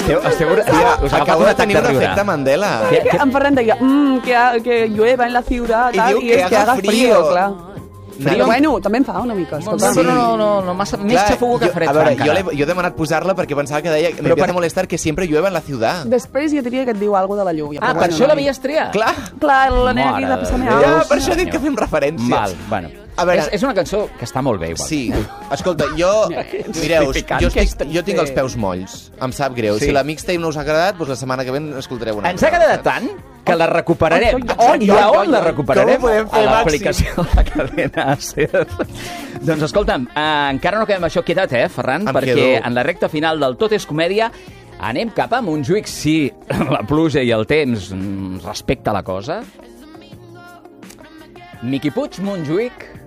Us acabo de tenir un efecte Mandela. En Ferran deia, que llueva en la ciutat, i es que haga frío, clar. Frío. Bueno, també en fa una mica. No, massa, més xafugo que fred. A veure, jo he demanat posar-la perquè pensava que deia me empieza a molestar que sempre llueva en la ciutat. Després jo diria que et diu alguna de la lluvia. Per això l'havies triat? Clar, la nena aquí de passar-me per això dic que fem referències. Val, bueno. A veure, és una cançó que està molt bé, igual. Sí. Escolta, mireu, jo tinc els peus molls. Em sap greu. Si la mixtape no us ha agradat, doncs la setmana que ve n'escoltareu una. Ens ha agradat tant que la recuperarem. On la recuperarem? A l'aplicació de la cadena SER. Doncs escolta'm, encara no acabem això. Queda't, Ferran, perquè en la recta final del Tot és Comèdia anem cap a Montjuïc, si la pluja i el temps respecta la cosa. Miqui Puig, Montjuïc,